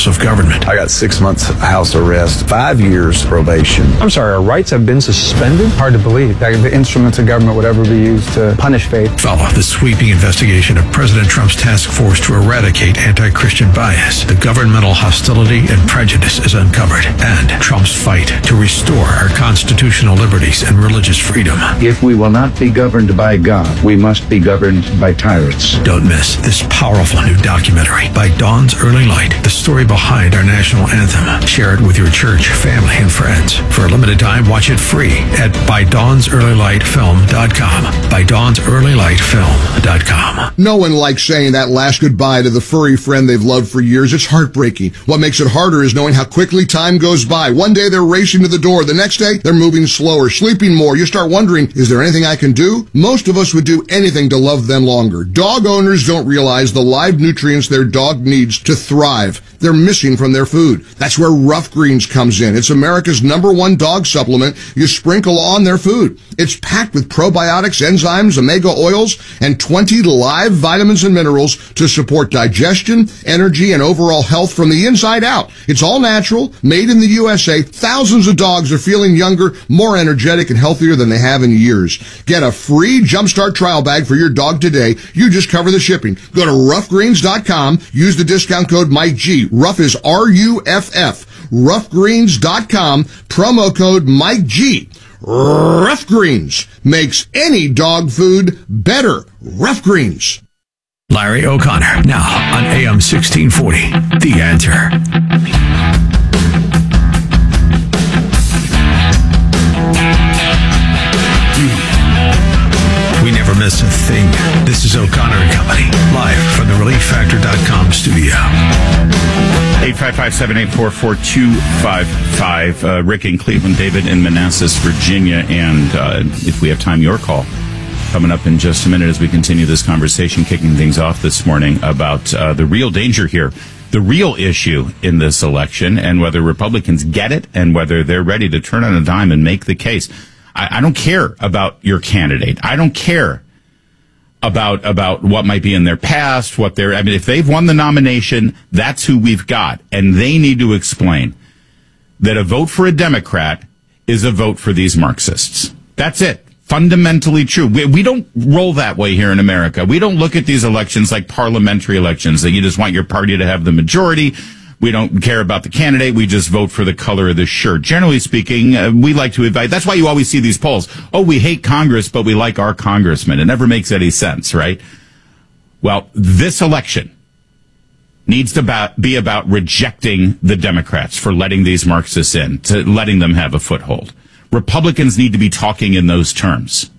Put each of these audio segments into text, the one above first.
levels of government. I got 6 months house arrest, 5 years probation. I'm sorry, our rights have been suspended? Hard to believe that the instruments of government would ever be used to punish faith. Follow the sweeping investigation of President Trump's task force to eradicate anti-Christian bias. The governmental hostility and prejudice is uncovered, and Trump's fight to restore our constitutional liberties and religious freedom. If we will not be governed by God, we must be governed by tyrants. Don't miss this powerful new documentary, By Dawn's Early Light, the story behind our national anthem. Share it with your church, family, and friends. For a limited time, watch it free at ByDawnsEarlyLightFilm.com. ByDawnsEarlyLightFilm.com. No one likes saying that last goodbye to the furry friend they've loved for years. It's heartbreaking. What makes it harder is knowing how quickly time goes by. One day they're racing to the door. The next day, they're moving slower, sleeping more. You start wondering, is there anything I can do? Most of us would do anything to love them longer. Dog owners don't realize the live nutrients their dog needs to thrive. They're missing from their food. That's where Rough Greens comes in. It's America's #1 dog supplement you sprinkle on their food. It's packed with probiotics, enzymes, omega oils, and 20 live vitamins and minerals to support digestion, energy, and overall health from the inside out. It's all natural, made in the USA. Thousands of dogs are feeling younger, more energetic, and healthier than they have in years. Get a free Jumpstart trial bag for your dog today. You just cover the shipping. Go to roughgreens.com. Use the discount code MikeG. Rough is RUFF. Roughgreens.com. Promo code MikeG. Rough Greens makes any dog food better. Rough Greens. Larry O'Connor, now on AM 1640. The Answer. We never miss a thing. This is O'Connor and Company, live from the ReliefFactor.com studio. 855-784-4255. Rick in Cleveland, David in Manassas, Virginia, and if we have time, your call coming up in just a minute as we continue this conversation, kicking things off this morning about the real danger here, the real issue in this election, and whether Republicans get it and whether they're ready to turn on a dime and make the case. I don't care about your candidate. I don't care about what might be in their past, if they've won the nomination, that's who we've got. And they need to explain that a vote for a Democrat is a vote for these Marxists. That's it. Fundamentally true. We don't roll that way here in America. We don't look at these elections like parliamentary elections, that you just want your party to have the majority. We don't care about the candidate. We just vote for the color of the shirt. Generally speaking, we like to invite. That's why you always see these polls. Oh, we hate Congress, but we like our congressman. It never makes any sense, right? Well, this election needs to be about rejecting the Democrats for letting these Marxists in, to letting them have a foothold. Republicans need to be talking in those terms.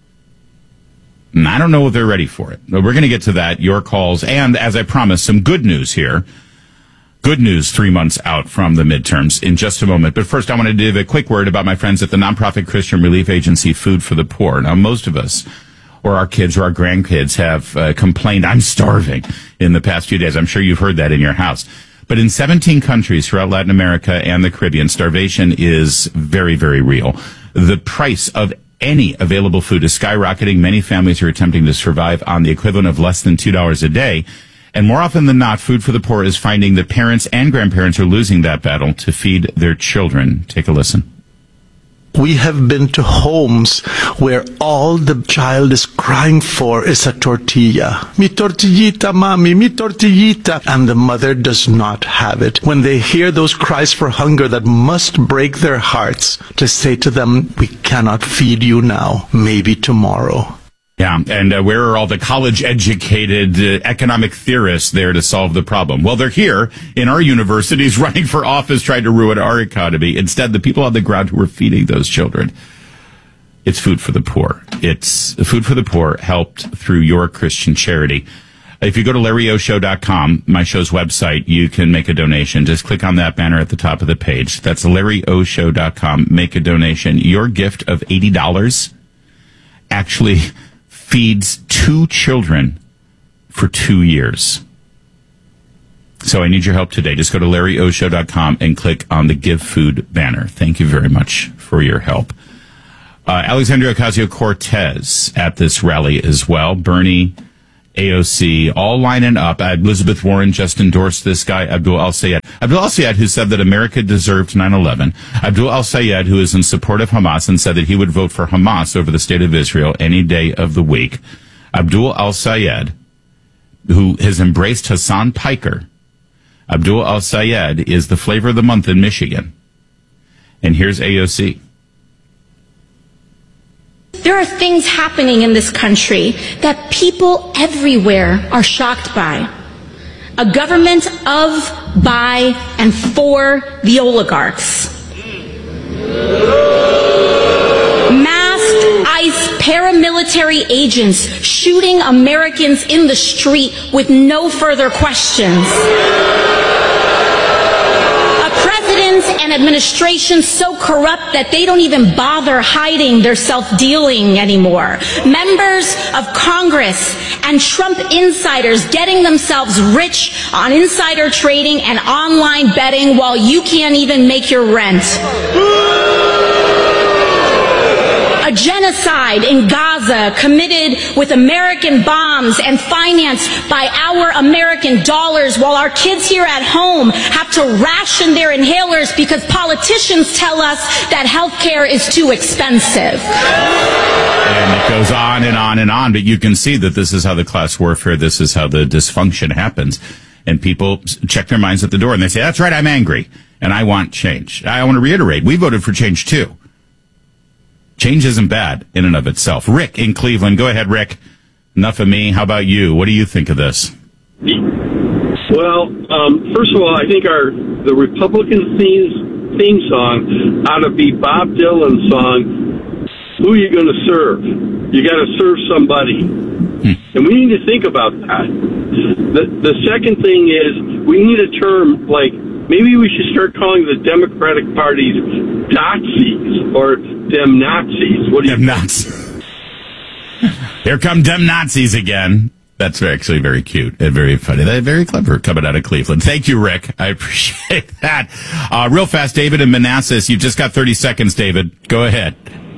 And I don't know if they're ready for it. But we're going to get to that, your calls, and as I promised, some good news here. Good news 3 months out from the midterms in just a moment. But first, I want to give a quick word about my friends at the nonprofit Christian relief agency Food for the Poor. Now, most of us, or our kids or our grandkids, have complained, I'm starving, in the past few days. I'm sure you've heard that in your house. But in 17 countries throughout Latin America and the Caribbean, starvation is very, very real. The price of any available food is skyrocketing. Many families are attempting to survive on the equivalent of less than $2 a day. And more often than not, Food for the Poor is finding that parents and grandparents are losing that battle to feed their children. Take a listen. We have been to homes where all the child is crying for is a tortilla. Mi tortillita, mami, mi tortillita. And the mother does not have it. When they hear those cries for hunger that must break their hearts, to say to them, we cannot feed you now, maybe tomorrow. Yeah, and where are all the college-educated economic theorists there to solve the problem? Well, they're here in our universities running for office, trying to ruin our economy. Instead, the people on the ground who are feeding those children. It's Food for the Poor. It's Food for the Poor, helped through your Christian charity. If you go to LarryOShow.com, my show's website, you can make a donation. Just click on that banner at the top of the page. That's LarryOShow.com. Make a donation. Your gift of $80 actually feeds 2 children for 2 years. So I need your help today. Just go to LarryOShow.com and click on the Give Food banner. Thank you very much for your help. Alexandria Ocasio-Cortez at this rally as well. Bernie AOC, all lining up. Elizabeth Warren just endorsed this guy, Abdul al-Sayed. Abdul al-Sayed, who said that America deserved 9/11. Abdul al-Sayed, who is in support of Hamas and said that he would vote for Hamas over the state of Israel any day of the week. Abdul al-Sayed, who has embraced Hassan Piker. Abdul al-Sayed is the flavor of the month in Michigan. And here's AOC. There are things happening in this country that people everywhere are shocked by. A government of, by, and for the oligarchs. Masked ICE paramilitary agents shooting Americans in the street with no further questions. An administration so corrupt that they don't even bother hiding their self-dealing anymore. Members of Congress and Trump insiders getting themselves rich on insider trading and online betting while you can't even make your rent. A genocide in Gaza committed with American bombs and financed by our American dollars while our kids here at home have to ration their inhalers because politicians tell us that health care is too expensive. And it goes on and on and on, but you can see that this is how the class warfare, this is how the dysfunction happens. And people check their minds at the door and they say, that's right, I'm angry and I want change. I want to reiterate, we voted for change too. Change isn't bad in and of itself. Rick in Cleveland. Go ahead, Rick. Enough of me. How about you? What do you think of this? Well, first of all, I think the Republican theme song ought to be Bob Dylan's song, Who Are You Going to Serve? You got to serve somebody. And we need to think about that. The second thing is we need a term like, maybe we should start calling the Democratic Party's Nazis or Dem Nazis. What do you think? Nazis. Here come Dem Nazis again. That's actually very cute and very funny. They're very clever coming out of Cleveland. Thank you, Rick. I appreciate that. Real fast, David in Manassas. You've just got 30 seconds, David. Go ahead.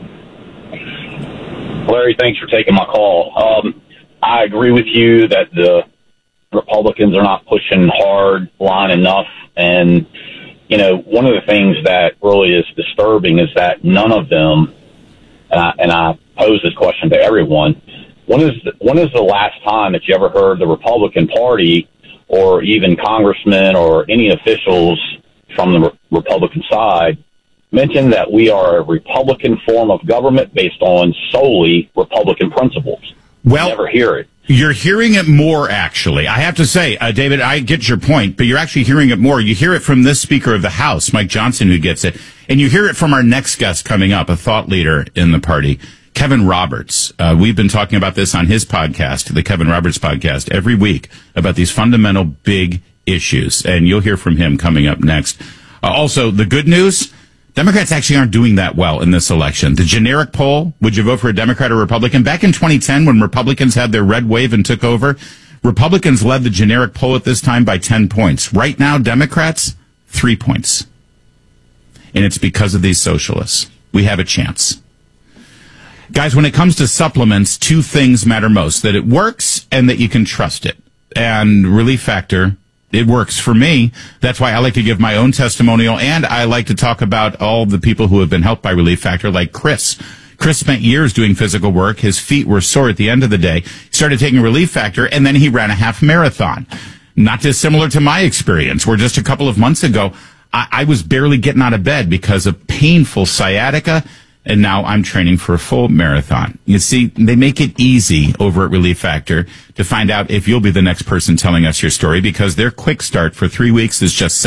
Larry, thanks for taking my call. I agree with you that the Republicans are not pushing hard line enough. And, you know, one of the things that really is disturbing is that none of them, and I pose this question to everyone, when is the last time that you ever heard the Republican Party or even congressmen or any officials from the Republican side mention that we are a Republican form of government based on solely Republican principles? Well, you never hear it. You're hearing it more, actually. I have to say, David, I get your point, but you're actually hearing it more. You hear it from this Speaker of the House, Mike Johnson, who gets it. And you hear it from our next guest coming up, a thought leader in the party, Kevin Roberts. We've been talking about this on his podcast, the Kevin Roberts podcast, every week about these fundamental big issues. And you'll hear from him coming up next. Also, the good news, Democrats actually aren't doing that well in this election. The generic poll, would you vote for a Democrat or Republican? Back in 2010, when Republicans had their red wave and took over, Republicans led the generic poll at this time by 10 points. Right now, Democrats, 3 points. And it's because of these socialists. We have a chance. Guys, when it comes to supplements, two things matter most, that it works and that you can trust it. And Relief Factor, it works for me. That's why I like to give my own testimonial, and I like to talk about all the people who have been helped by Relief Factor, like Chris. Chris spent years doing physical work. His feet were sore at the end of the day. He started taking Relief Factor, and then he ran a half marathon. Not dissimilar to my experience, where just a couple of months ago, I was barely getting out of bed because of painful sciatica, and now I'm training for a full marathon. You see, they make it easy over at Relief Factor to find out if you'll be the next person telling us your story, because their quick start for 3 weeks is just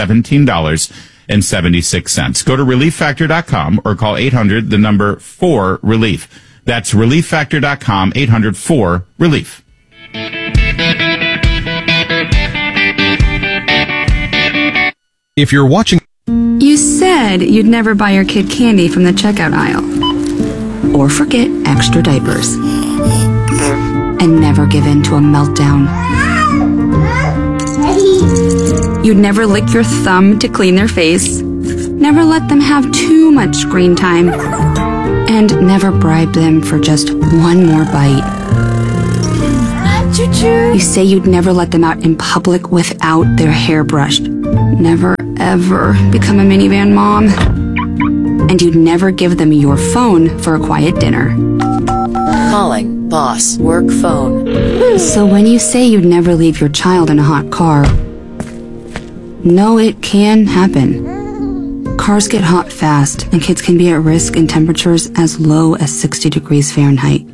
$17.76. Go to ReliefFactor.com or call 800, the number 4-RELIEF. That's ReliefFactor.com, 800-4-RELIEF. If you're watching... You said you'd never buy your kid candy from the checkout aisle. Or forget extra diapers. And never give in to a meltdown. You'd never lick your thumb to clean their face. Never let them have too much screen time. And never bribe them for just one more bite. Choo-choo. You say you'd never let them out in public without their hair brushed. Never, ever become a minivan mom. And you'd never give them your phone for a quiet dinner. Calling boss work phone. So when you say you'd never leave your child in a hot car, no, it can happen. Cars get hot fast, and kids can be at risk in temperatures as low as 60 degrees Fahrenheit.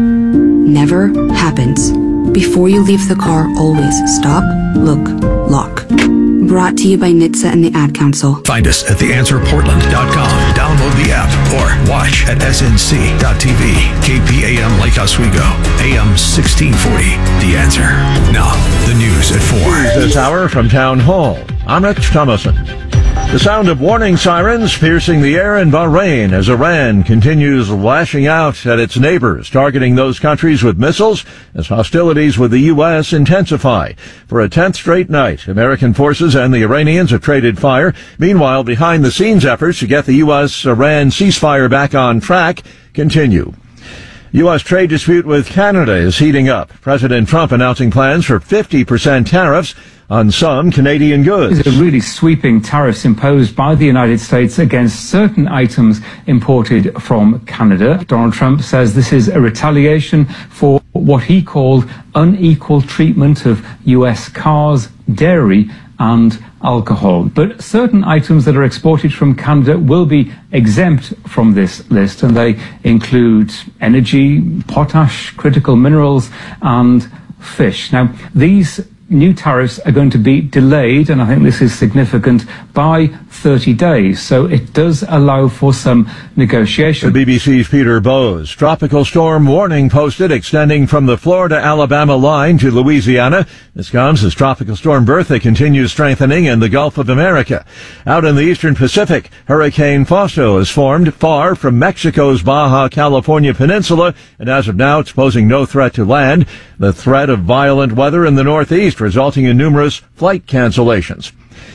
Never happens. Before you leave the car, always stop, look, lock. Brought to you by NHTSA and the Ad Council. Find us at theanswerportland.com. Download the app or watch at snc.tv. KPAM Lake Oswego, AM 1640. The Answer. Now, the news at 4. This hour from Town Hall. I'm Rich Thomason. The sound of warning sirens piercing the air in Bahrain as Iran continues lashing out at its neighbors, targeting those countries with missiles as hostilities with the U.S. intensify. For a 10th straight night, American forces and the Iranians have traded fire. Meanwhile, behind-the-scenes efforts to get the U.S.-Iran ceasefire back on track continue. U.S. trade dispute with Canada is heating up. President Trump announcing plans for 50% tariffs on some Canadian goods. These are really sweeping tariffs imposed by the United States against certain items imported from Canada. Donald Trump says this is a retaliation for what he called unequal treatment of U.S. cars, dairy, and alcohol. But certain items that are exported from Canada will be exempt from this list, and they include energy, potash, critical minerals, and fish. Now, these new tariffs are going to be delayed, and I think this is significant, by 30 days. So it does allow for some negotiation. The BBC's Peter Bowes. Tropical storm warning posted extending from the Florida-Alabama line to Louisiana. This comes as Tropical Storm Bertha continues strengthening in the Gulf of America. Out in the eastern Pacific, Hurricane Fausto has formed far from Mexico's Baja California peninsula, and as of now it's posing no threat to land. The threat of violent weather in the northeast resulting in numerous flight cancellations.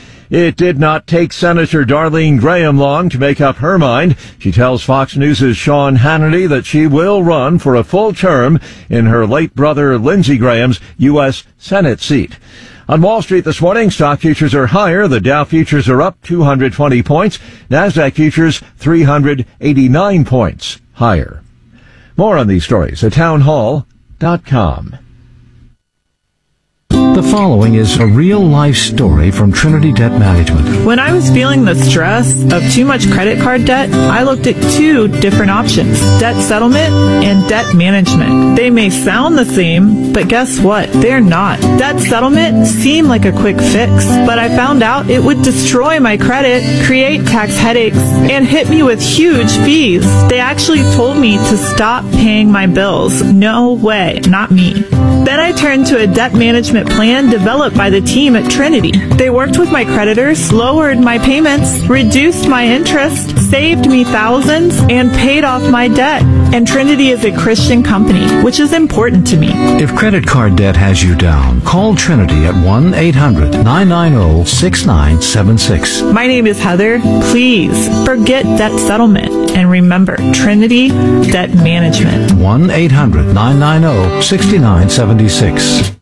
It did not take Senator Darlene Graham long to make up her mind. She tells Fox News' Sean Hannity that she will run for a full term in her late brother Lindsey Graham's U.S. Senate seat. On Wall Street this morning, stock futures are higher. The Dow futures are up 220 points. NASDAQ futures 389 points higher. More on these stories at townhall.com. The following is a real-life story from Trinity Debt Management. When I was feeling the stress of too much credit card debt, I looked at two different options: debt settlement and debt management. They may sound the same, but guess what? They're not. Debt settlement seemed like a quick fix, but I found out it would destroy my credit, create tax headaches, and hit me with huge fees. They actually told me to stop paying my bills. No way, not me. Then I turned to a debt management plan developed by the team at Trinity. They worked with my creditors, lowered my payments, reduced my interest, saved me thousands, and paid off my debt. And Trinity is a Christian company, which is important to me. If credit card debt has you down, call Trinity at 1-800-990-6976. My name is Heather. Please forget debt settlement and remember Trinity Debt Management. 1-800-990-6976.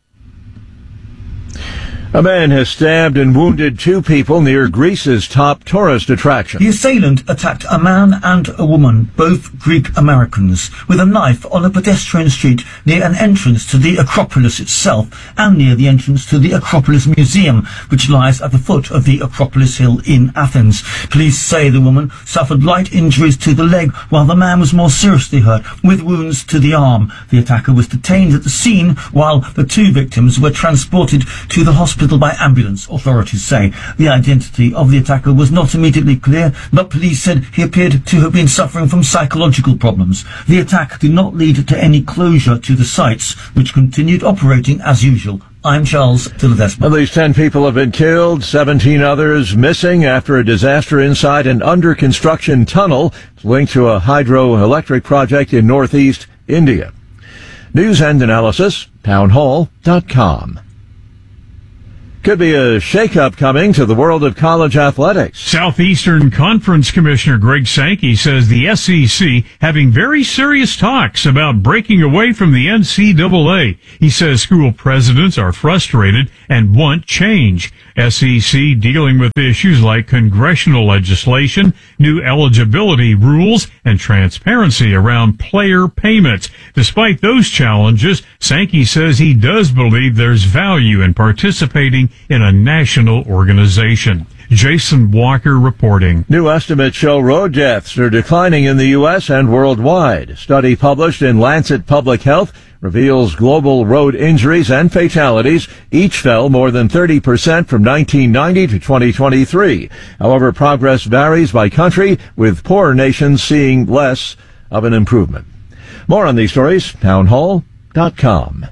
A man has stabbed and wounded two people near Greece's top tourist attraction. The assailant attacked a man and a woman, both Greek Americans, with a knife on a pedestrian street near an entrance to the Acropolis itself and near the entrance to the Acropolis Museum, which lies at the foot of the Acropolis Hill in Athens. Police say the woman suffered light injuries to the leg, while the man was more seriously hurt, with wounds to the arm. The attacker was detained at the scene, while the two victims were transported to the hospital by ambulance, authorities say. The identity of the attacker was not immediately clear, but police said he appeared to have been suffering from psychological problems. The attack did not lead to any closure to the sites, which continued operating as usual. I'm Charles Tilledesma. At least 10 people have been killed, 17 others missing after a disaster inside an under-construction tunnel linked to a hydroelectric project in northeast India. News and analysis, townhall.com. Could be a shakeup coming to the world of college athletics. Southeastern Conference Commissioner Greg Sankey says the SEC having very serious talks about breaking away from the NCAA. He says school presidents are frustrated and want change. SEC dealing with issues like congressional legislation, new eligibility rules, and transparency around player payments. Despite those challenges, Sankey says he does believe there's value in participating in a national organization. Jason Walker reporting. New estimates show road deaths are declining in the U.S. and worldwide. A study published in Lancet Public Health reveals global road injuries and fatalities each fell more than 30% from 1990 to 2023. However, progress varies by country, with poorer nations seeing less of an improvement. More on these stories, townhall.com.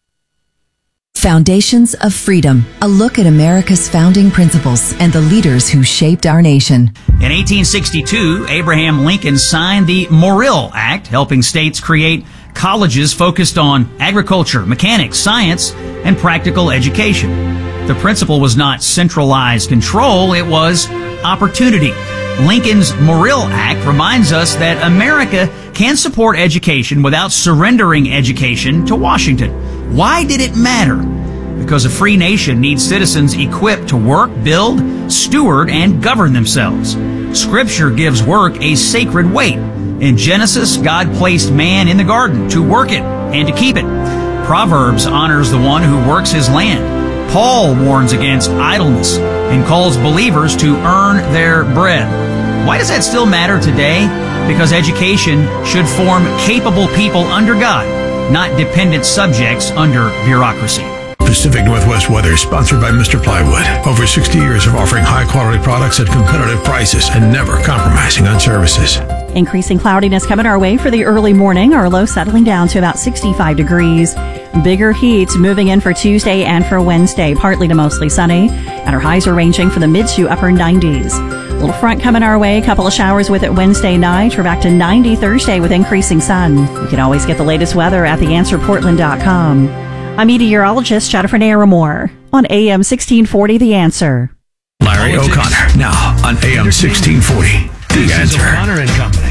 Foundations of Freedom, a look at America's founding principles and the leaders who shaped our nation. In 1862, Abraham Lincoln signed the Morrill Act, helping states create colleges focused on agriculture, mechanics, science, and practical education. The principle was not centralized control, it was opportunity. Lincoln's Morrill Act reminds us that America can support education without surrendering education to Washington. Why did it matter? Because a free nation needs citizens equipped to work, build, steward, and govern themselves. Scripture gives work a sacred weight. In Genesis, God placed man in the garden to work it and to keep it. Proverbs honors the one who works his land. Paul warns against idleness and calls believers to earn their bread. Why does that still matter today? Because education should form capable people under God, not dependent subjects under bureaucracy. Pacific Northwest weather is sponsored by Mr. Plywood. Over 60 years of offering high-quality products at competitive prices and never compromising on services. Increasing cloudiness coming our way for the early morning. Our low settling down to about 65 degrees. Bigger heat moving in for Tuesday and for Wednesday, partly to mostly sunny. And our highs are ranging from the mid to upper 90s. Little front coming our way, a couple of showers with it Wednesday night. We're back to 90 Thursday with increasing sun. You can always get the latest weather at theanswerportland.com. I'm meteorologist Jennifer Naramore on AM 1640 The Answer. Larry O'Connor, now on AM 1640 The Answer. O'Connor and Company.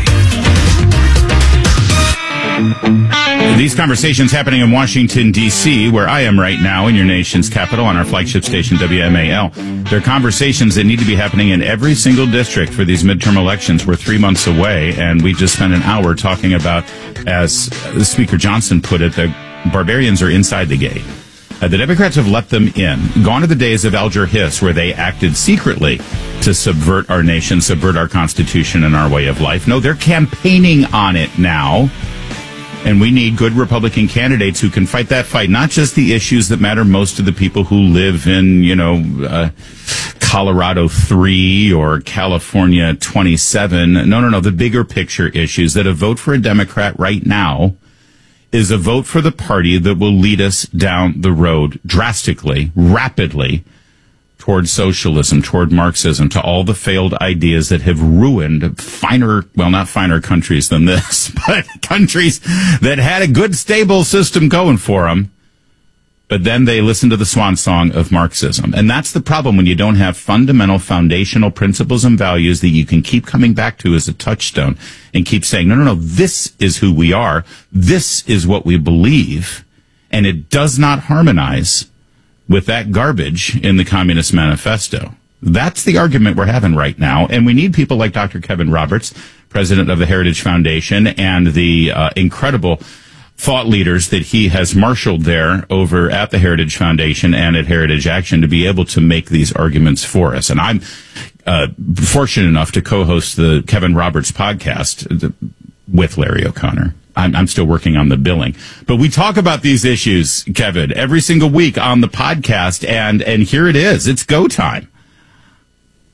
These conversations happening in Washington, D.C., where I am right now in your nation's capital on our flagship station, WMAL. They're conversations that need to be happening in every single district for these midterm elections. We're 3 months away, and we just spent an hour talking about, as Speaker Johnson put it, the barbarians are inside the gate. The Democrats have let them in. Gone are the days of Alger Hiss, where they acted secretly to subvert our nation, subvert our Constitution and our way of life. No, they're campaigning on it now. And we need good Republican candidates who can fight that fight, not just the issues that matter most to the people who live in, Colorado 3 or California 27. No, the bigger picture issues that a vote for a Democrat right now is a vote for the party that will lead us down the road drastically, rapidly, toward socialism, toward Marxism, to all the failed ideas that have ruined not finer countries than this, but countries that had a good, stable system going for them. But then they listen to the swan song of Marxism. And that's the problem when you don't have fundamental, foundational principles and values that you can keep coming back to as a touchstone and keep saying, no, this is who we are. This is what we believe. And it does not harmonize with that garbage in the Communist Manifesto. That's the argument we're having right now. And we need people like Dr. Kevin Roberts, president of the Heritage Foundation, and the incredible thought leaders that he has marshaled there over at the Heritage Foundation and at Heritage Action to be able to make these arguments for us. And I'm fortunate enough to co-host the Kevin Roberts podcast with Larry O'Connor. I'm still working on the billing. But we talk about these issues, Kevin, every single week on the podcast, and here it is. It's go time.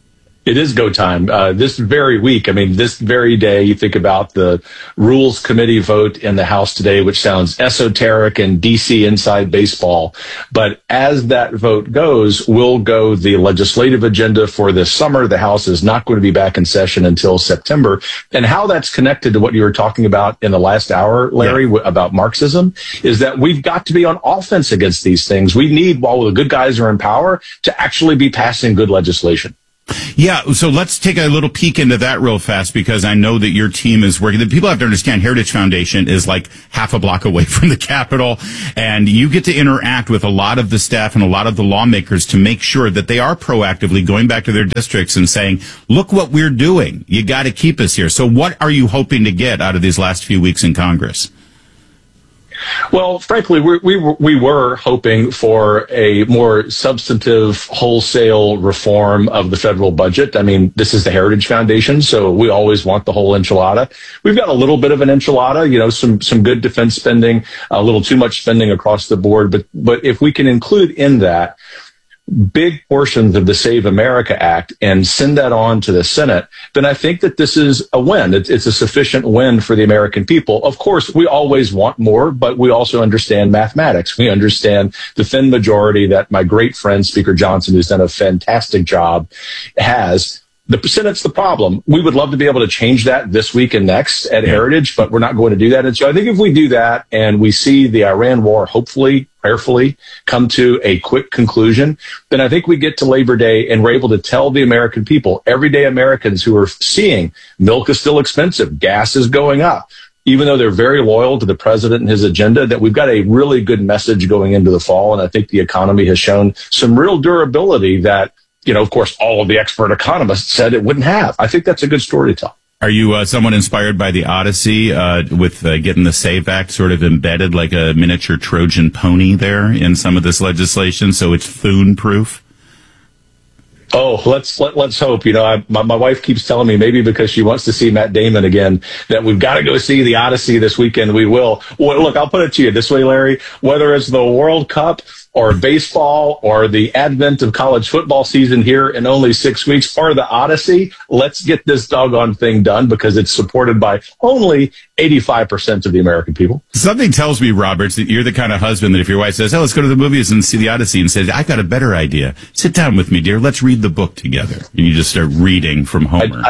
It is go time. This very week, this very day, you think about the Rules Committee vote in the House today, which sounds esoteric and DC inside baseball. But as that vote goes, will go the legislative agenda for this summer. The House is not going to be back in session until September. And how that's connected to what you were talking about in the last hour, Larry, about Marxism, is that we've got to be on offense against these things. We need, while the good guys are in power, to actually be passing good legislation. Yeah, so let's take a little peek into that real fast, because I know that your team is working. The people have to understand Heritage Foundation is like half a block away from the Capitol, and you get to interact with a lot of the staff and a lot of the lawmakers to make sure that they are proactively going back to their districts and saying, look what we're doing. You got to keep us here. So what are you hoping to get out of these last few weeks in Congress? Well, frankly, we were hoping for a more substantive wholesale reform of the federal budget. This is the Heritage Foundation, so we always want the whole enchilada. We've got a little bit of an enchilada, some good defense spending, a little too much spending across the board. But if we can include in that big portions of the Save America Act and send that on to the Senate, then I think that this is a win. It's a sufficient win for the American people. Of course, we always want more, but we also understand mathematics. We understand the thin majority that my great friend, Speaker Johnson, who's done a fantastic job, has. The Senate's the problem. We would love to be able to change that this week and next at Heritage, but we're not going to do that. And so I think if we do that and we see the Iran war, hopefully, prayerfully, come to a quick conclusion, then I think we get to Labor Day and we're able to tell the American people, everyday Americans who are seeing milk is still expensive, gas is going up, even though they're very loyal to the president and his agenda, that we've got a really good message going into the fall. And I think the economy has shown some real durability that, of course, all of the expert economists said it wouldn't have. I think that's a good story to tell. Are you someone inspired by the Odyssey with getting the SAVE Act sort of embedded like a miniature Trojan pony there in some of this legislation so it's food-proof? Oh, let's hope. My wife keeps telling me, maybe because she wants to see Matt Damon again, that we've got to go see the Odyssey this weekend. We will. Well, look, I'll put it to you this way, Larry. Whether it's the World Cup or baseball or the advent of college football season here in only 6 weeks or the Odyssey, let's get this doggone thing done, because it's supported by only 85% of the American people. Something tells me, Roberts, that you're the kind of husband that if your wife says, let's go to the movies and see the Odyssey, and says, I've got a better idea. Sit down with me, dear. Let's read the book together. And you just start reading from Homer.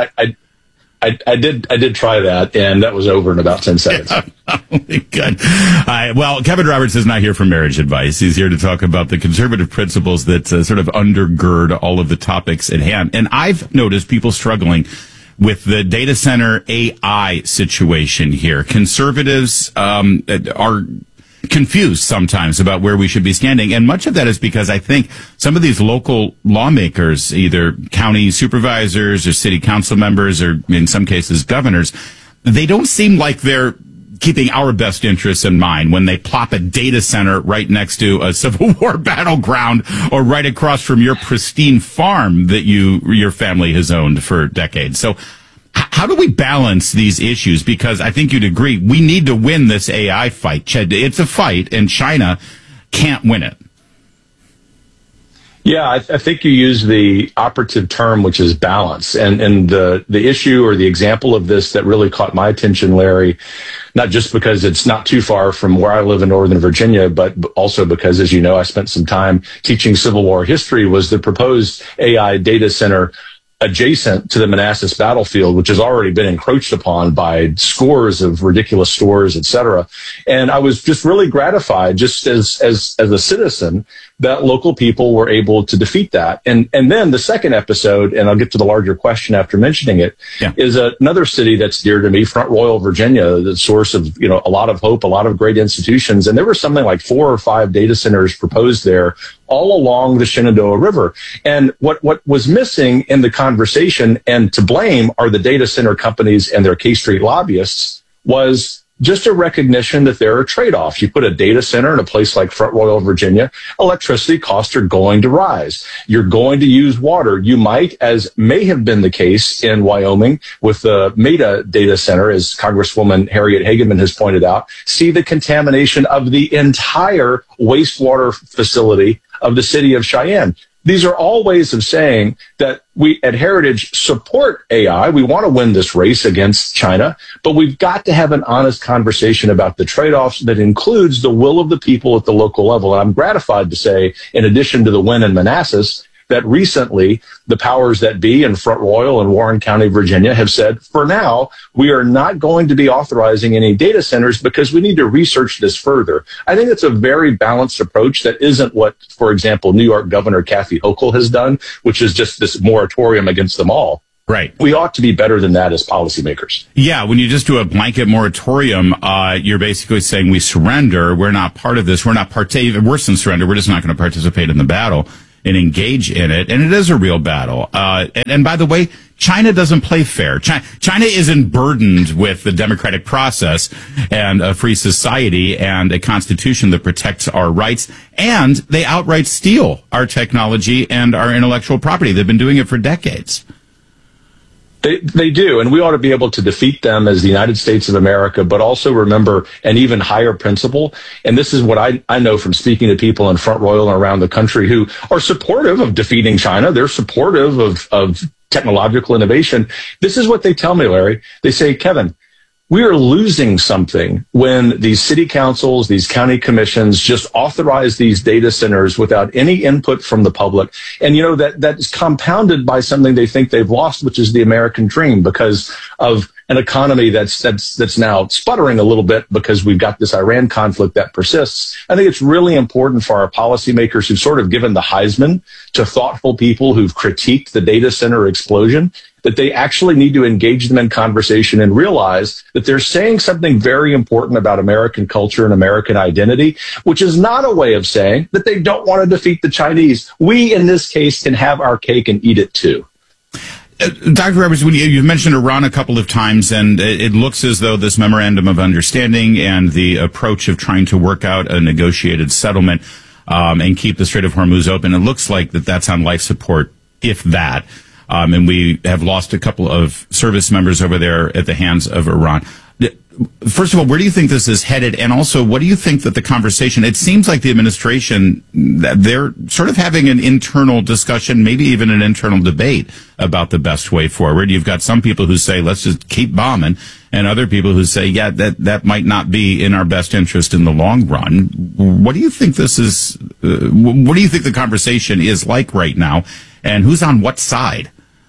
I did try that, and that was over in about 10 seconds. Good. Well, Kevin Roberts is not here for marriage advice. He's here to talk about the conservative principles that sort of undergird all of the topics at hand. And I've noticed people struggling with the data center AI situation here. Conservatives are confused sometimes about where we should be standing. And much of that is because I think some of these local lawmakers, either county supervisors or city council members, or in some cases governors, they don't seem like they're keeping our best interests in mind when they plop a data center right next to a Civil War battleground or right across from your pristine farm that your family has owned for decades. So how do we balance these issues? Because I think you'd agree, we need to win this AI fight. It's a fight, and China can't win it. Yeah, I think you use the operative term, which is balance. And the issue or the example of this that really caught my attention, Larry, not just because it's not too far from where I live in Northern Virginia, but also because, as you know, I spent some time teaching Civil War history, was the proposed AI data center adjacent to the Manassas battlefield, which has already been encroached upon by scores of ridiculous stores, et cetera. And I was just really gratified, just as a citizen, that local people were able to defeat that. And then the second episode, and I'll get to the larger question after mentioning it, is another city that's dear to me, Front Royal, Virginia, the source of, a lot of hope, a lot of great institutions. And there were something like 4 or 5 data centers proposed there all along the Shenandoah River. And what was missing in the conversation, and to blame are the data center companies and their K Street lobbyists, was just a recognition that there are trade-offs. You put a data center in a place like Front Royal, Virginia, electricity costs are going to rise. You're going to use water. You might, as may have been the case in Wyoming with the Meta data center, as Congresswoman Harriet Hageman has pointed out, see the contamination of the entire wastewater facility of the city of Cheyenne. These are all ways of saying that we at Heritage support AI. We want to win this race against China, but we've got to have an honest conversation about the trade-offs that includes the will of the people at the local level. And I'm gratified to say, in addition to the win in Manassas, that recently the powers that be in Front Royal and Warren County, Virginia, have said, for now, we are not going to be authorizing any data centers because we need to research this further. I think it's a very balanced approach that isn't what, for example, New York Governor Kathy Hochul has done, which is just this moratorium against them all. Right. We ought to be better than that as policymakers. Yeah, when you just do a blanket moratorium, you're basically saying we surrender. We're not part of this. We're not worse than surrender. We're just not going to participate in the battle and engage in it. And it is a real battle. And by the way, China doesn't play fair. China isn't burdened with the democratic process and a free society and a constitution that protects our rights. And they outright steal our technology and our intellectual property. They've been doing it for decades. They do, and we ought to be able to defeat them as the United States of America, but also remember an even higher principle. And this is what I know from speaking to people in Front Royal and around the country who are supportive of defeating China. They're supportive of technological innovation. This is what they tell me, Larry. They say, Kevin, we are losing something when these city councils, these county commissions just authorize these data centers without any input from the public. And, that's compounded by something they think they've lost, which is the American dream, because of an economy that's now sputtering a little bit because we've got this Iran conflict that persists. I think it's really important for our policymakers who've sort of given the Heisman to thoughtful people who've critiqued the data center explosion, that they actually need to engage them in conversation and realize that they're saying something very important about American culture and American identity, which is not a way of saying that they don't want to defeat the Chinese. We, in this case, can have our cake and eat it too. Dr. Roberts, you've mentioned Iran a couple of times, and it looks as though this memorandum of understanding and the approach of trying to work out a negotiated settlement and keep the Strait of Hormuz open, it looks like that's on life support, if that. And we have lost a couple of service members over there at the hands of Iran. First of all, where do you think this is headed? And also, what do you think that the conversation, it seems like the administration, they're sort of having an internal discussion, maybe even an internal debate about the best way forward. You've got some people who say, let's just keep bombing, and other people who say, yeah, that might not be in our best interest in the long run. What do you think this is, what do you think the conversation is like right now, and who's on what side?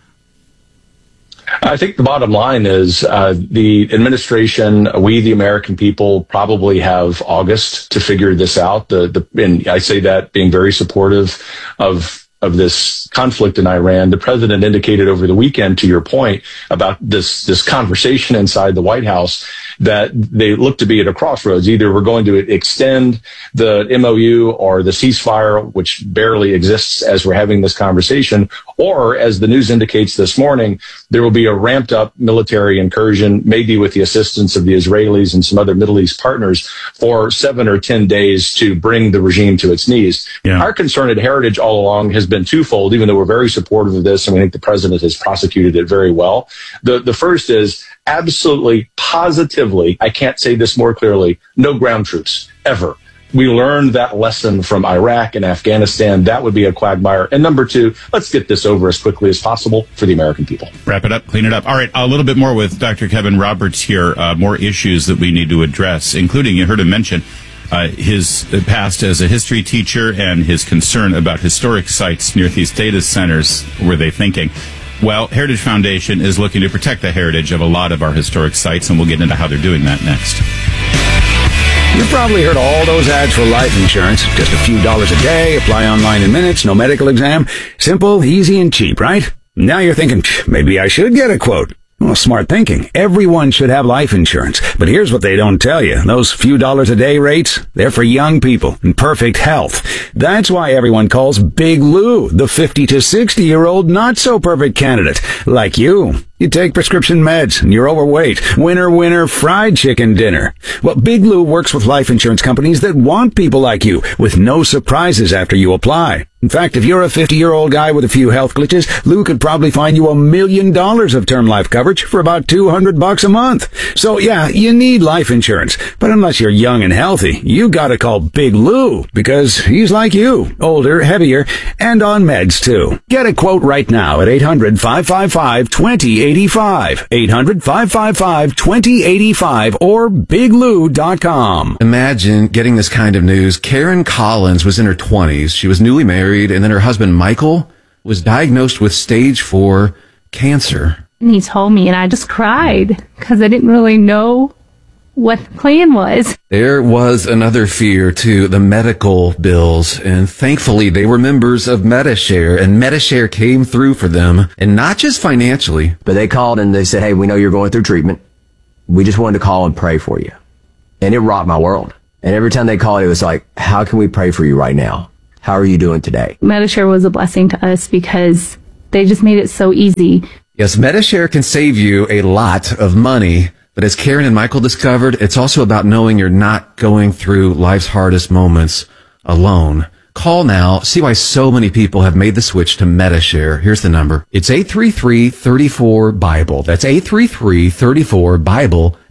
I think the bottom line is the administration, we, the American people, probably have August to figure this out. And I say that being very supportive of this conflict in Iran. The president indicated over the weekend, to your point, about this conversation inside the White House, that they look to be at a crossroads. Either we're going to extend the MOU or the ceasefire, which barely exists as we're having this conversation, or, as the news indicates this morning, there will be a ramped up military incursion, maybe with the assistance of the Israelis and some other Middle East partners, for 7 or 10 days to bring the regime to its knees. Yeah. Our concern at Heritage all along has been twofold, even though we're very supportive of this, and we think the president has prosecuted it very well. The first is absolutely, positively, I can't say this more clearly, no ground troops, ever. We learned that lesson from Iraq and Afghanistan. That would be a quagmire. And number two, let's get this over as quickly as possible for the American people. Wrap it up, clean it up. All right, a little bit more with Dr. Kevin Roberts here, more issues that we need to address, including, you heard him mention, his past as a history teacher and his concern about historic sites near these data centers. Were they thinking? Well, Heritage Foundation is looking to protect the heritage of a lot of our historic sites, and we'll get into how they're doing that next. You've probably heard all those ads for life insurance. Just a few dollars a day, apply online in minutes, no medical exam. Simple, easy, and cheap, right? Now you're thinking, maybe I should get a quote. Well, smart thinking. Everyone should have life insurance. But here's what they don't tell you. Those few dollars a day rates, they're for young people in perfect health. That's why everyone calls Big Lou the 50 to 60-year-old not-so-perfect candidate. Like you. You take prescription meds and you're overweight. Winner, winner, fried chicken dinner. Well, Big Lou works with life insurance companies that want people like you with no surprises after you apply. In fact, if you're a 50-year-old guy with a few health glitches, Lou could probably find you $1 million of term life coverage for about $200 a month. So yeah, you need life insurance. But unless you're young and healthy, you gotta call Big Lou, because he's like you, older, heavier, and on meds too. Get a quote right now at 800-555-2085. 800-555-2085 or biglou.com. Imagine getting this kind of news. Karen Collins was in her 20s. She was newly married, and then her husband, Michael, was diagnosed with stage 4 cancer. And he told me, and I just cried because I didn't really know what the plan was. There was another fear, too, the medical bills, and thankfully they were members of Medi-Share, and Medi-Share came through for them, and not just financially. But they called and they said, hey, we know you're going through treatment. We just wanted to call and pray for you. And it rocked my world. And every time they called, it was like, how can we pray for you right now? How are you doing today? Medi-Share was a blessing to us because they just made it so easy. Yes, Medi-Share can save you a lot of money, but as Karen and Michael discovered, it's also about knowing you're not going through life's hardest moments alone. Call now. See why so many people have made the switch to Medi-Share. Here's the number. It's 833-34-BIBLE. That's 833-34-BIBLE.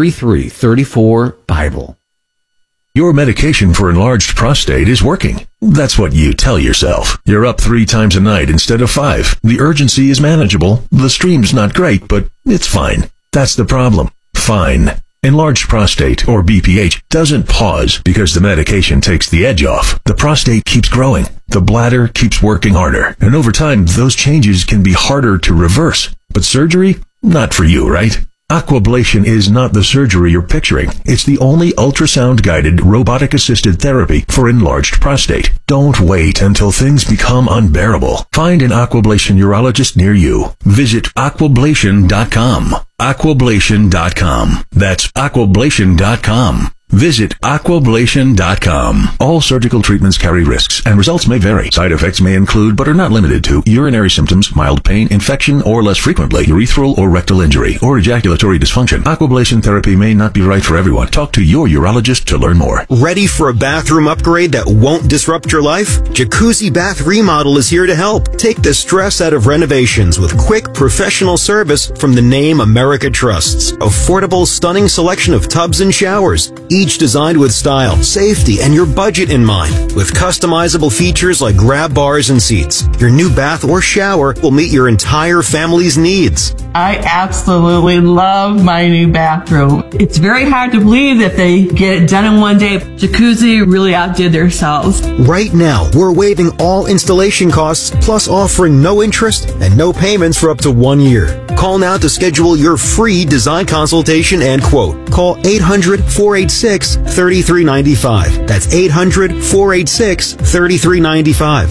833-34-BIBLE. Your medication for enlarged prostate is working. That's what you tell yourself. You're up 3 times a night instead of 5. The urgency is manageable. The stream's not great, but it's fine. That's the problem. Fine. Enlarged prostate, or BPH, doesn't pause because the medication takes the edge off. The prostate keeps growing. The bladder keeps working harder. And over time, those changes can be harder to reverse. But surgery? Not for you, right? Aquablation is not the surgery you're picturing. It's the only ultrasound-guided, robotic-assisted therapy for enlarged prostate. Don't wait until things become unbearable. Find an Aquablation urologist near you. Visit aquablation.com. Aquablation.com. That's aquablation.com. Visit aquablation.com. All surgical treatments carry risks, and results may vary. Side effects may include, but are not limited to, urinary symptoms, mild pain, infection, or less frequently, urethral or rectal injury, or ejaculatory dysfunction. Aquablation therapy may not be right for everyone. Talk to your urologist to learn more. Ready for a bathroom upgrade that won't disrupt your life? Jacuzzi Bath Remodel is here to help. Take the stress out of renovations with quick, professional service from the name America trusts. Affordable, stunning selection of tubs and showers, each designed with style, safety, and your budget in mind, with customizable features like grab bars and seats. Your new bath or shower will meet your entire family's needs. I absolutely love my new bathroom. It's very hard to believe that they get it done in one day. Jacuzzi really outdid themselves. Right now, we're waiving all installation costs, plus offering no interest and no payments for up to 1 year. Call now to schedule your free design consultation and quote. Call 800-486-3395. That's 800-486-3395.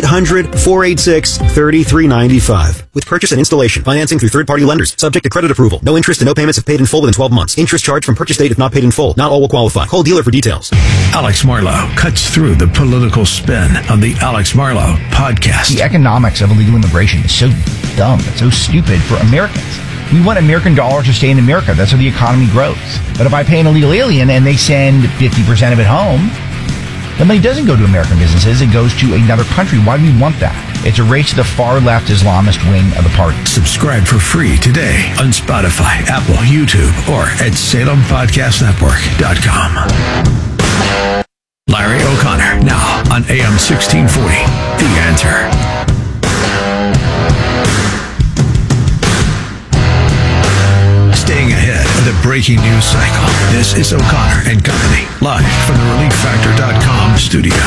800-486-3395. With purchase and installation, financing through third-party lenders, subject to credit approval. No interest and no payments if paid in full within 12 months. Interest charged from purchase date if not paid in full. Not all will qualify. Call dealer for details. Alex Marlow cuts through the political spin on the Alex Marlow podcast. The economics of illegal immigration is so dumb. It's so stupid for Americans. We want American dollars to stay in America. That's how the economy grows. But if I pay an illegal alien and they send 50% of it home, the money doesn't go to American businesses. It goes to another country. Why do we want that? It's a race to the far-left Islamist wing of the party. Subscribe for free today on Spotify, Apple, YouTube, or at SalemPodcastNetwork.com. Larry O'Connor, now on AM 1640. The Answer. Staying ahead of the breaking news cycle. This is O'Connor and Company, live from the ReliefFactor.com studio.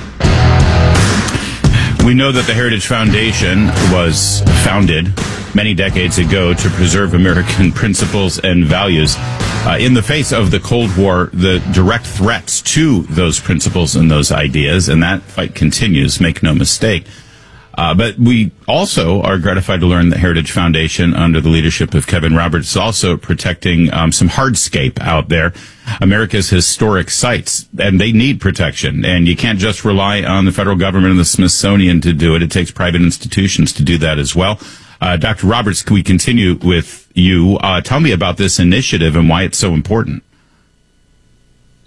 We know that the Heritage Foundation was founded many decades ago to preserve American principles and values. In the face of the Cold War, the direct threats to those principles and those ideas, and that fight continues, make no mistake. But we also are gratified to learn that Heritage Foundation, under the leadership of Kevin Roberts, is also protecting some hardscape out there, America's historic sites, and they need protection. And you can't just rely on the federal government and the Smithsonian to do it. It takes private institutions to do that as well. Dr. Roberts, can we continue with you? Tell me about this initiative and why it's so important.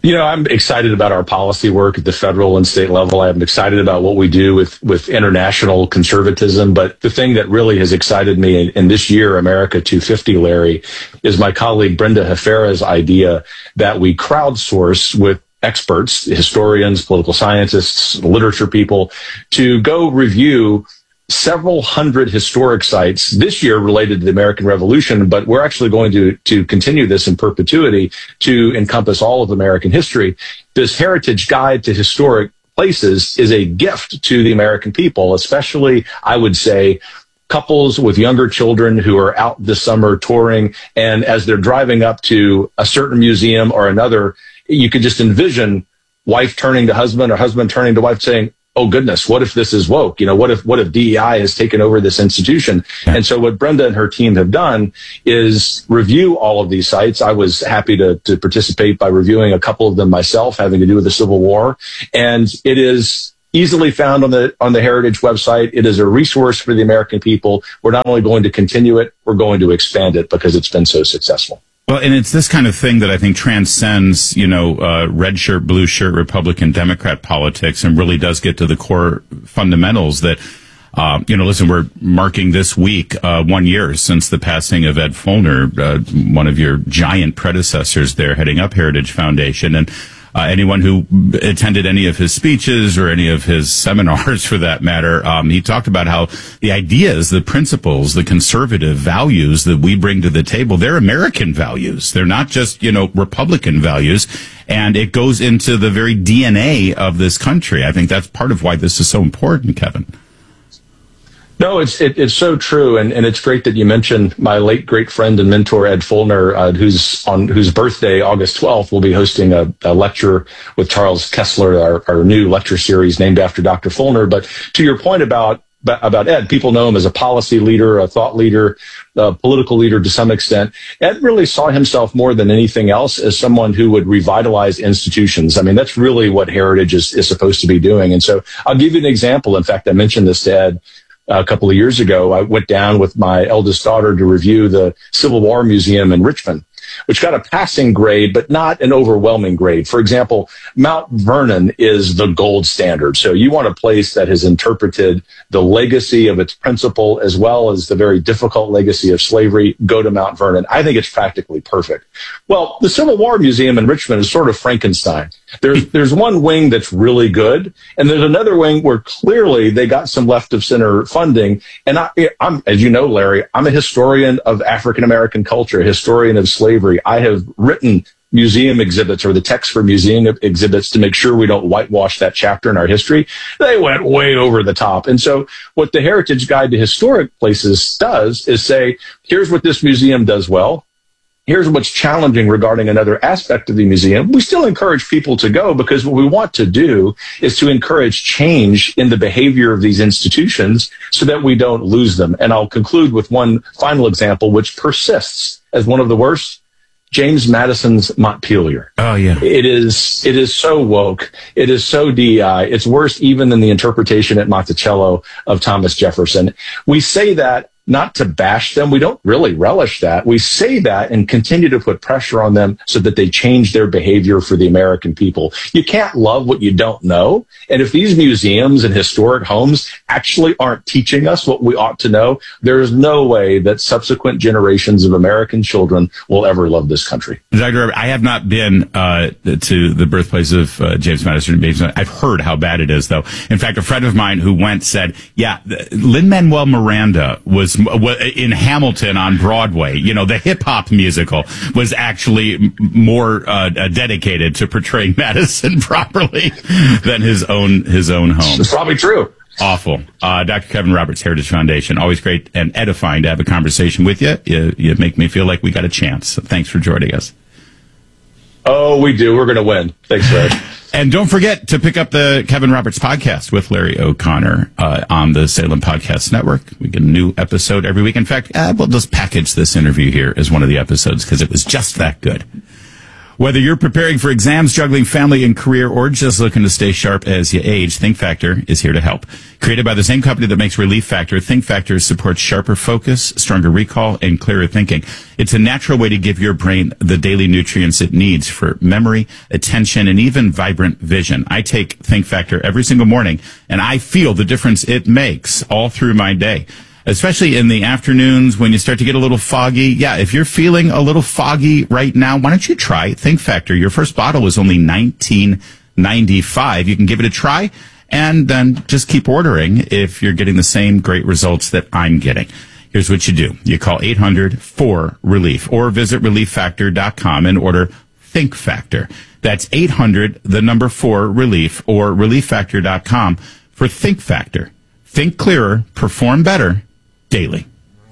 I'm excited about our policy work at the federal and state level. I'm excited about what we do with international conservatism. But the thing that really has excited me in this year, America 250, Larry, is my colleague Brenda Hefera's idea that we crowdsource with experts, historians, political scientists, literature people, to go review several hundred historic sites this year related to the American Revolution, but we're actually going to continue this in perpetuity to encompass all of American history. This Heritage Guide to Historic Places is a gift to the American people, especially, I would say, couples with younger children who are out this summer touring, and as they're driving up to a certain museum or another, you could just envision wife turning to husband or husband turning to wife saying, oh goodness, what if this is woke? What if DEI has taken over this institution? And so what Brenda and her team have done is review all of these sites. I was happy to participate by reviewing a couple of them myself, having to do with the Civil War. And it is easily found on the Heritage website. It is a resource for the American people. We're not only going to continue it, we're going to expand it because it's been so successful. Well, and it's this kind of thing that I think transcends, red shirt, blue shirt, Republican, Democrat politics and really does get to the core fundamentals that, listen, we're marking this week 1 year since the passing of Ed Feulner, one of your giant predecessors there heading up Heritage Foundation. And anyone who attended any of his speeches or any of his seminars, for that matter, he talked about how the ideas, the principles, the conservative values that we bring to the table, they're American values. They're not just, Republican values. And it goes into the very DNA of this country. I think that's part of why this is so important, Kevin. No, it's so true, and it's great that you mentioned my late great friend and mentor Ed Feulner, whose birthday, August 12th, will be hosting a lecture with Charles Kessler, our new lecture series named after Dr. Feulner. But to your point about Ed, people know him as a policy leader, a thought leader, a political leader to some extent. Ed really saw himself more than anything else as someone who would revitalize institutions. I mean, that's really what Heritage is supposed to be doing. And so I'll give you an example. In fact, I mentioned this to Ed a couple of years ago. I went down with my eldest daughter to review the Civil War Museum in Richmond, which got a passing grade, but not an overwhelming grade. For example, Mount Vernon is the gold standard. So you want a place that has interpreted the legacy of its principle as well as the very difficult legacy of slavery, go to Mount Vernon. I think it's practically perfect. Well, the Civil War Museum in Richmond is sort of Frankenstein. There's one wing that's really good, and there's another wing where clearly they got some left of center funding. And I'm, as you know, Larry, I'm a historian of African American culture, a historian of slavery. I have written museum exhibits or the text for museum exhibits to make sure we don't whitewash that chapter in our history. They went way over the top. And so what the Heritage Guide to Historic Places does is say, here's what this museum does well. Here's what's challenging regarding another aspect of the museum. We still encourage people to go because what we want to do is to encourage change in the behavior of these institutions so that we don't lose them. And I'll conclude with one final example, which persists as one of the worst. James Madison's Montpelier. Oh, yeah. It is so woke. It is so DEI. It's worse even than the interpretation at Monticello of Thomas Jefferson. We say that not to bash them. We don't really relish that. We say that and continue to put pressure on them so that they change their behavior for the American people. You can't love what you don't know. And if these museums and historic homes actually aren't teaching us what we ought to know, there is no way that subsequent generations of American children will ever love this country. Dr. I have not been to the birthplace of James Madison. I've heard how bad it is, though. In fact, a friend of mine who went said, yeah, Lin-Manuel Miranda was in Hamilton on Broadway. You know, the hip hop musical was actually more dedicated to portraying Madison properly than his own home. It's probably true. Awful. Dr. Kevin Roberts, Heritage Foundation. Always great and edifying to have a conversation with you. You make me feel like we got a chance. So thanks for joining us. Oh, we do. We're going to win. Thanks, Larry. And don't forget to pick up the Kevin Roberts podcast with Larry O'Connor on the Salem Podcast Network. We get a new episode every week. In fact, we'll just package this interview here as one of the episodes because it was just that good. Whether you're preparing for exams, juggling family and career, or just looking to stay sharp as you age, Think Factor is here to help. Created by the same company that makes Relief Factor, Think Factor supports sharper focus, stronger recall, and clearer thinking. It's a natural way to give your brain the daily nutrients it needs for memory, attention, and even vibrant vision. I take Think Factor every single morning, and I feel the difference it makes all through my day. Especially in the afternoons when you start to get a little foggy. Yeah, if you're feeling a little foggy right now, why don't you try Think Factor? Your first bottle is only $19.95. You can give it a try and then just keep ordering if you're getting the same great results that I'm getting. Here's what you do. You call 800-4RELIEF or visit ReliefFactor.com and order Think Factor. That's 800-4RELIEF or ReliefFactor.com for Think Factor. Think clearer, perform better, daily.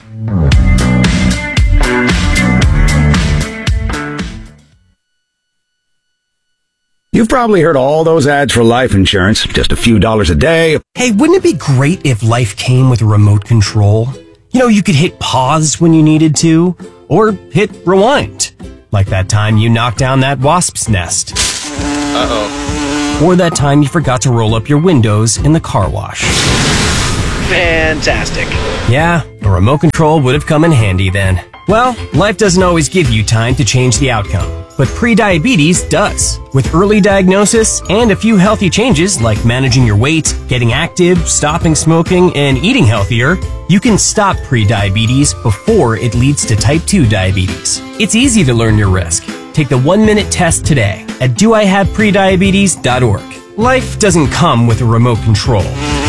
You've probably heard all those ads for life insurance, just a few dollars a day. Hey, wouldn't it be great if life came with a remote control? You know, you could hit pause when you needed to, or hit rewind. Like that time you knocked down that wasp's nest. Uh-oh. Or that time you forgot to roll up your windows in the car wash. Fantastic. Yeah, a remote control would have come in handy then. Well, life doesn't always give you time to change the outcome, but prediabetes does. With early diagnosis and a few healthy changes like managing your weight, getting active, stopping smoking, and eating healthier, you can stop prediabetes before it leads to type 2 diabetes. It's easy to learn your risk. Take the 1-minute test today at doihaveprediabetes.org. Life doesn't come with a remote control.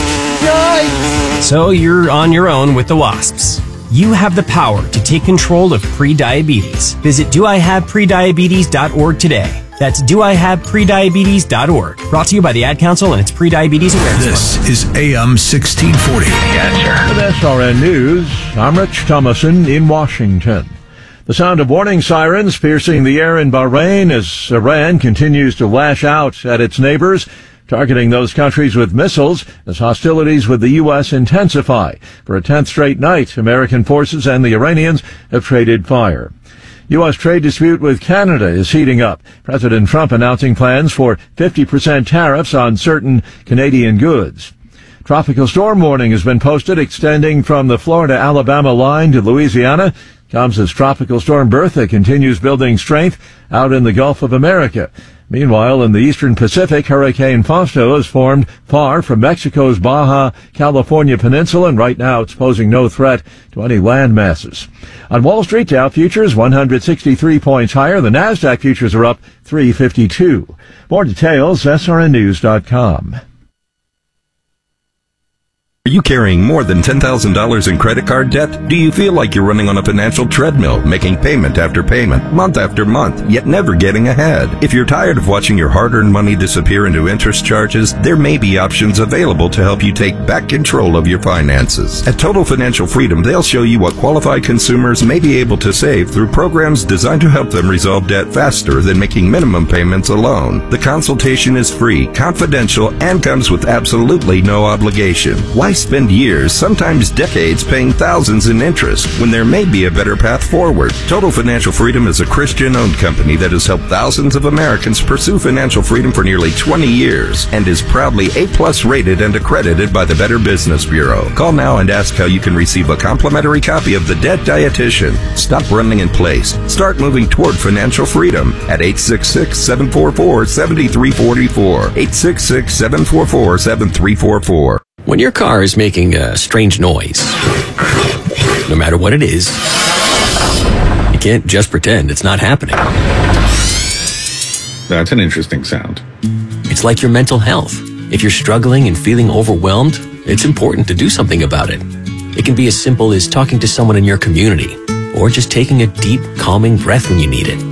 So you're on your own with the wasps. You have the power to take control of prediabetes. Visit doihaveprediabetes.org today. That's doihaveprediabetes.org. Brought to you by the Ad Council and its Prediabetes Awareness This Fund. is AM 1640. With SRN News, I'm Rich Thomason in Washington. The sound of warning sirens piercing the air in Bahrain as Iran continues to lash out at its neighbors, targeting those countries with missiles as hostilities with the U.S. intensify. For a 10th straight night, American forces and the Iranians have traded fire. U.S. trade dispute with Canada is heating up. President Trump announcing plans for 50% tariffs on certain Canadian goods. Tropical storm warning has been posted extending from the Florida-Alabama line to Louisiana. Comes as Tropical Storm Bertha continues building strength out in the Gulf of America. Meanwhile, in the eastern Pacific, Hurricane Fausto has formed far from Mexico's Baja California peninsula, and right now it's posing no threat to any land masses. On Wall Street, Dow futures 163 points higher. The NASDAQ futures are up 352. More details, srnnews.com. Are you carrying more than $10,000 in credit card debt? Do you feel like you're running on a financial treadmill, making payment after payment, month after month, yet never getting ahead? If you're tired of watching your hard-earned money disappear into interest charges, there may be options available to help you take back control of your finances. At Total Financial Freedom, they'll show you what qualified consumers may be able to save through programs designed to help them resolve debt faster than making minimum payments alone. The consultation is free, confidential, and comes with absolutely no obligation. Why spend years, sometimes decades, paying thousands in interest when there may be a better path forward? Total Financial Freedom is a Christian-owned company that has helped thousands of Americans pursue financial freedom for nearly 20 years and is proudly A+ rated and accredited by the Better Business Bureau. Call now and ask how you can receive a complimentary copy of The Debt Dietitian. Stop running in place. Start moving toward financial freedom at 866-744-7344. 866-744-7344. When your car is making a strange noise, no matter what it is, you can't just pretend it's not happening. That's an interesting sound. It's like your mental health. If you're struggling and feeling overwhelmed, it's important to do something about it. It can be as simple as talking to someone in your community, or just taking a deep, calming breath when you need it.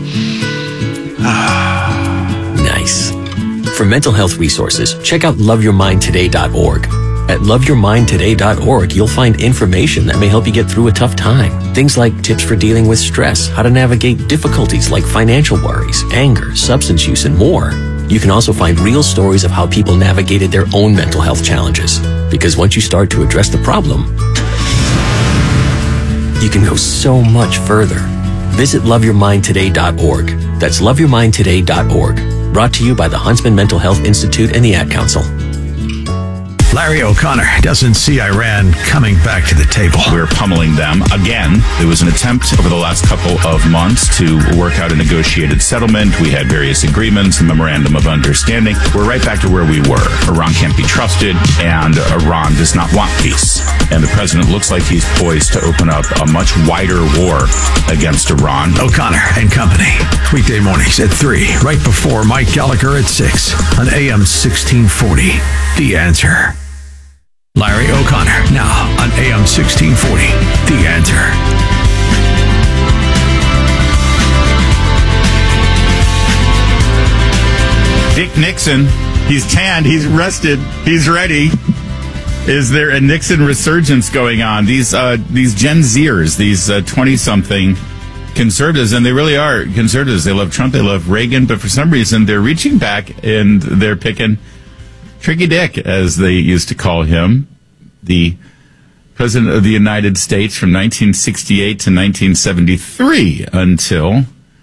Nice. For mental health resources, check out loveyourmindtoday.org. At loveyourmindtoday.org, you'll find information that may help you get through a tough time. Things like tips for dealing with stress, how to navigate difficulties like financial worries, anger, substance use, and more. You can also find real stories of how people navigated their own mental health challenges. Because once you start to address the problem, you can go so much further. Visit loveyourmindtoday.org. That's loveyourmindtoday.org. Brought to you by the Huntsman Mental Health Institute and the Ad Council. Larry O'Connor doesn't see Iran coming back to the table. We're pummeling them again. There was an attempt over the last couple of months to work out a negotiated settlement. We had various agreements, a memorandum of understanding. We're right back to where we were. Iran can't be trusted, and Iran does not want peace. And the president looks like he's poised to open up a much wider war against Iran. O'Connor and Company. Weekday mornings at 3, right before Mike Gallagher at 6 on AM 1640. The Answer. Larry O'Connor, now on AM 1640. The Answer. Dick Nixon, he's tanned, he's rested, he's ready. Is there a Nixon resurgence going on? These Gen Zers, these 20-something conservatives, and they really are conservatives. They love Trump, they love Reagan, but for some reason they're reaching back and they're picking Tricky Dick, as they used to call him, the President of the United States from 1968 to 1973, until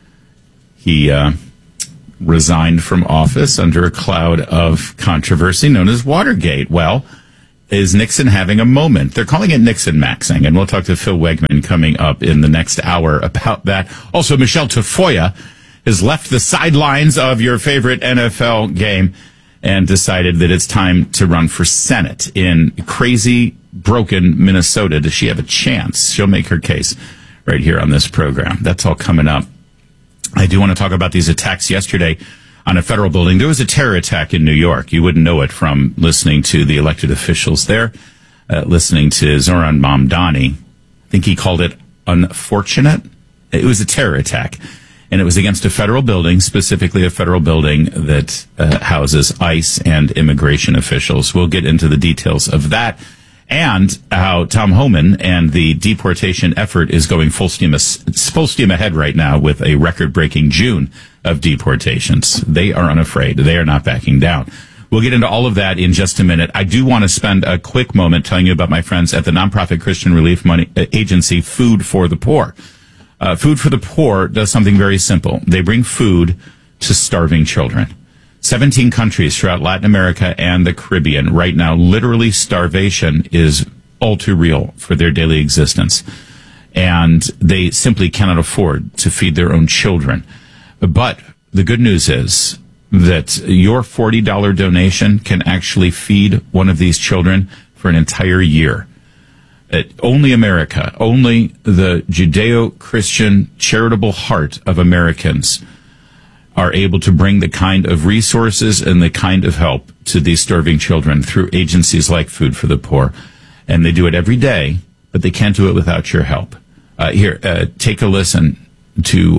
he resigned from office under a cloud of controversy known as Watergate. Well, is Nixon having a moment? They're calling it Nixon maxing, and we'll talk to Phil Wegman coming up in the next hour about that. Also, Michelle Tafoya has left the sidelines of your favorite NFL game and decided that it's time to run for Senate in crazy, broken Minnesota. Does she have a chance? She'll make her case right here on this program. That's all coming up. I do want to talk about these attacks yesterday on a federal building. There was a terror attack in New York. You wouldn't know it from listening to the elected officials there, listening to Zoran Mamdani. I think he called it unfortunate. It was a terror attack. And it was against a federal building, specifically a federal building that houses ICE and immigration officials. We'll get into the details of that and how Tom Homan and the deportation effort is going full steam ahead right now with a record-breaking June of deportations. They are unafraid. They are not backing down. We'll get into all of that in just a minute. I do want to spend a quick moment telling you about my friends at the nonprofit Christian relief agency, Food for the Poor. Food for the Poor does something very simple. They bring food to starving children. 17 countries throughout Latin America and the Caribbean. Right now, literally starvation is all too real for their daily existence. And they simply cannot afford to feed their own children. But the good news is that your $40 donation can actually feed one of these children for an entire year. Only America, only the Judeo-Christian charitable heart of Americans are able to bring the kind of resources and the kind of help to these starving children through agencies like Food for the Poor. And they do it every day, but they can't do it without your help. Here, take a listen to,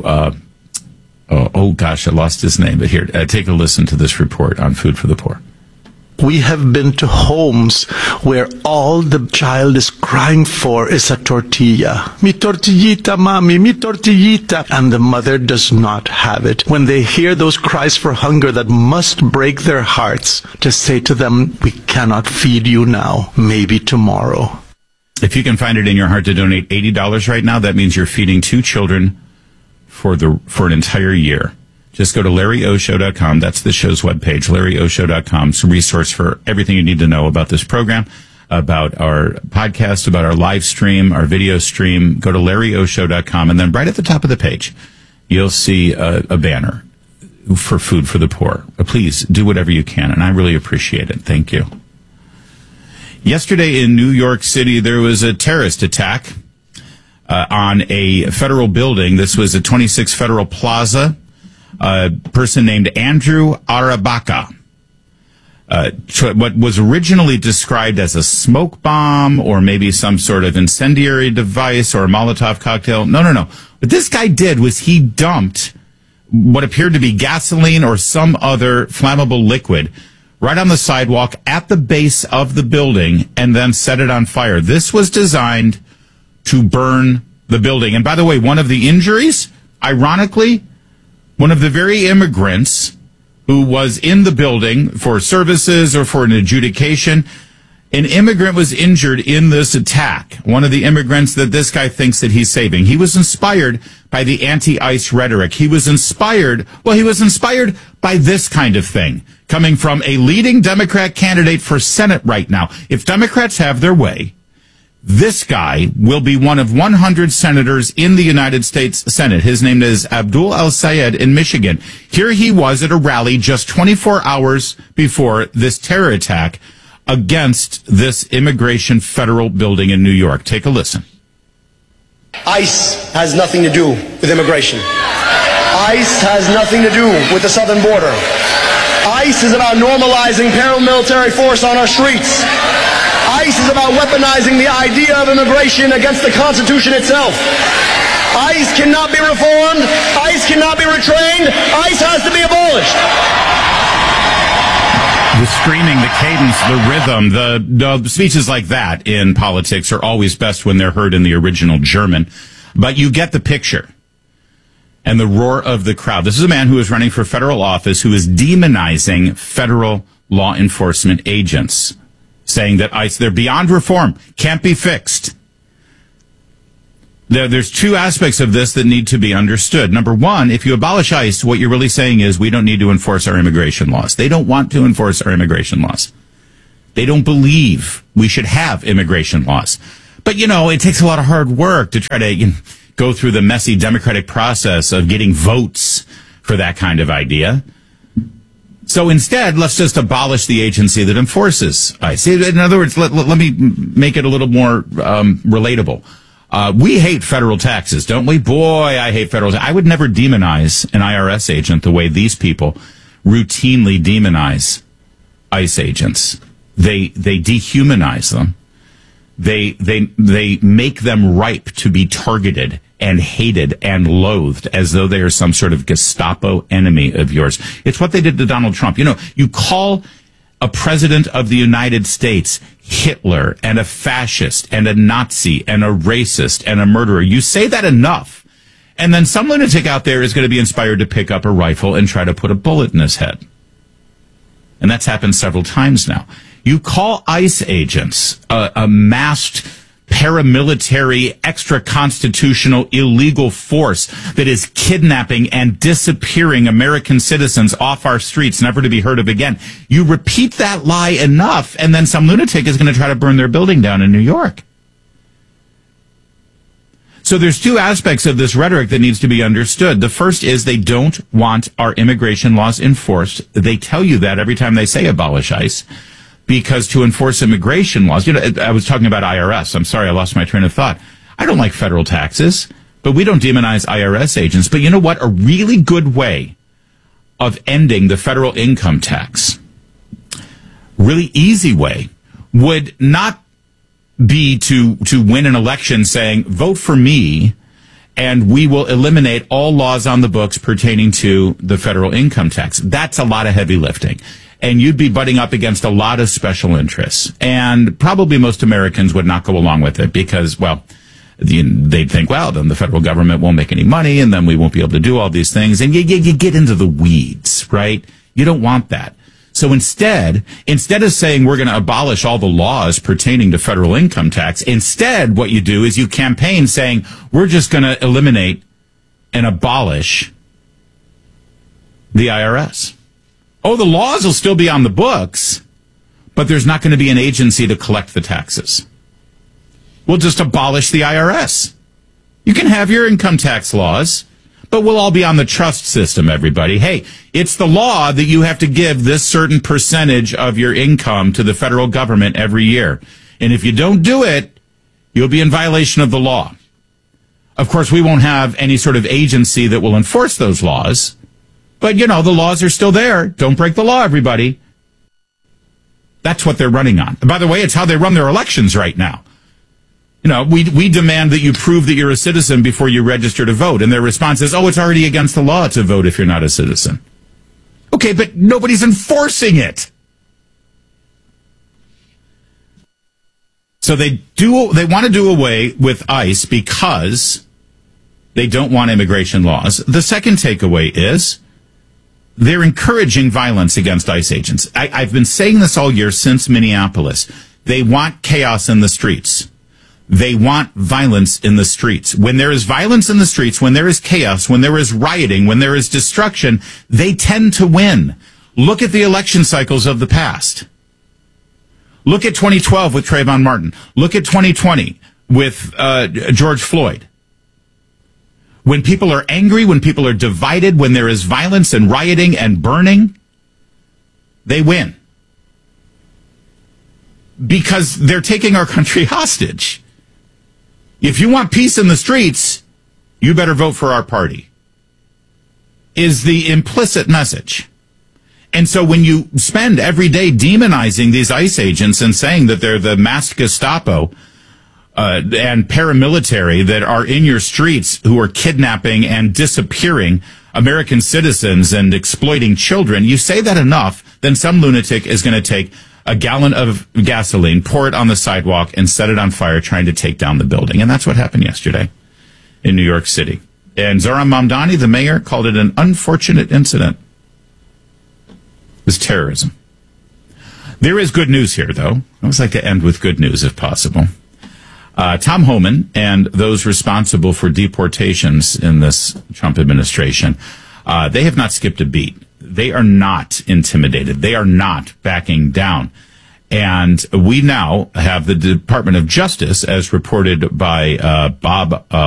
oh gosh, I lost his name, but here, take a listen to this report on Food for the Poor. We have been to homes where all the child is crying for is a tortilla. Mi tortillita, mami, mi tortillita. And the mother does not have it. When they hear those cries for hunger that must break their hearts, just say to them, we cannot feed you now, maybe tomorrow. If you can find it in your heart to donate $80 right now, that means you're feeding 2 children for an entire year. Just go to LarryOshow.com. That's the show's webpage, LarryOshow.com. It's a resource for everything you need to know about this program, about our podcast, about our live stream, our video stream. Go to LarryOshow.com, and then right at the top of the page, you'll see a banner for Food for the Poor. Please do whatever you can, and I really appreciate it. Thank you. Yesterday in New York City, there was a terrorist attack on a federal building. This was at 26 Federal Plaza. A person named Andrew Arabaka. What was originally described as a smoke bomb or maybe some sort of incendiary device or a Molotov cocktail. No. What this guy did was he dumped what appeared to be gasoline or some other flammable liquid right on the sidewalk at the base of the building and then set it on fire. This was designed to burn the building. And by the way, one of the injuries, ironically, one of the very immigrants who was in the building for services or for an adjudication, An immigrant was injured in this attack. One of the immigrants that this guy thinks that he's saving. He was inspired by the anti-ICE rhetoric. He was inspired by this kind of thing coming from a leading Democrat candidate for Senate right now. If Democrats have their way, this guy will be one of 100 senators in the United States Senate. His name is Abdul El-Sayed in Michigan. Here he was at a rally just 24 hours before this terror attack against this immigration federal building in New York. Take a listen. ICE has nothing to do with immigration. ICE has nothing to do with the southern border. ICE is about normalizing paramilitary force on our streets. ICE is about weaponizing the idea of immigration against the Constitution itself. ICE cannot be reformed. ICE cannot be retrained. ICE has to be abolished. The screaming, the cadence, the rhythm, the speeches like that in politics are always best when they're heard in the original German. But you get the picture and the roar of the crowd. This is a man who is running for federal office who is demonizing federal law enforcement agents, saying that ICE, they're beyond reform, can't be fixed. There's two aspects of this that need to be understood. Number one, if you abolish ICE, what you're really saying is we don't need to enforce our immigration laws. They don't want to enforce our immigration laws. They don't believe we should have immigration laws. But, it takes a lot of hard work to try to go through the messy democratic process of getting votes for that kind of idea. So instead, let's just abolish the agency that enforces ICE. In other words, let me make it a little more relatable. We hate federal taxes, don't we? Boy, I hate federal taxes. I would never demonize an IRS agent the way these people routinely demonize ICE agents. They dehumanize them. They make them ripe to be targeted and hated and loathed as though they are some sort of Gestapo enemy of yours. It's what they did to Donald Trump. You call a president of the United States Hitler and a fascist and a Nazi and a racist and a murderer. You say that enough, and then some lunatic out there is going to be inspired to pick up a rifle and try to put a bullet in his head. And that's happened several times now. You call ICE agents a masked paramilitary, extra-constitutional, illegal force that is kidnapping and disappearing American citizens off our streets, never to be heard of again. You repeat that lie enough, and then some lunatic is going to try to burn their building down in New York. So there's two aspects of this rhetoric that needs to be understood. The first is they don't want our immigration laws enforced. They tell you that every time they say abolish ICE. Because to enforce immigration laws, I was talking about IRS. I'm sorry, I lost my train of thought. I don't like federal taxes, but we don't demonize IRS agents. But you know what? A really good way of ending the federal income tax, really easy way, would not be to win an election saying, vote for me, and we will eliminate all laws on the books pertaining to the federal income tax. That's a lot of heavy lifting. And you'd be butting up against a lot of special interests. And probably most Americans would not go along with it because, well, they'd think, well, then the federal government won't make any money and then we won't be able to do all these things. And you get into the weeds, right? You don't want that. So instead of saying we're going to abolish all the laws pertaining to federal income tax, instead what you do is you campaign saying we're just going to eliminate and abolish the IRS. Oh, the laws will still be on the books, but there's not going to be an agency to collect the taxes. We'll just abolish the IRS. You can have your income tax laws, but we'll all be on the trust system, everybody. Hey, it's the law that you have to give this certain percentage of your income to the federal government every year. And if you don't do it, you'll be in violation of the law. Of course, we won't have any sort of agency that will enforce those laws. But, the laws are still there. Don't break the law, everybody. That's what they're running on. And by the way, it's how they run their elections right now. We demand that you prove that you're a citizen before you register to vote. And their response is, it's already against the law to vote if you're not a citizen. Okay, but nobody's enforcing it. So they want to do away with ICE because they don't want immigration laws. The second takeaway is they're encouraging violence against ICE agents. I've been saying this all year since Minneapolis. They want chaos in the streets. They want violence in the streets. When there is violence in the streets, when there is chaos, when there is rioting, when there is destruction, they tend to win. Look at the election cycles of the past. Look at 2012 with Trayvon Martin. Look at 2020 with George Floyd. When people are angry, when people are divided, when there is violence and rioting and burning, they win. Because they're taking our country hostage. If you want peace in the streets, you better vote for our party, is the implicit message. And so when you spend every day demonizing these ICE agents and saying that they're the masked Gestapo and paramilitary that are in your streets who are kidnapping and disappearing American citizens and exploiting children, you say that enough, then some lunatic is going to take a gallon of gasoline, pour it on the sidewalk, and set it on fire trying to take down the building. And that's what happened yesterday in New York City. And Zohran Mamdani, the mayor, called it an unfortunate incident. It was terrorism. There is good news here, though. I always like to end with good news, if possible. Tom Homan and those responsible for deportations in this Trump administration, they have not skipped a beat. They are not intimidated. They are not backing down. And we now have the Department of Justice, as reported by Bob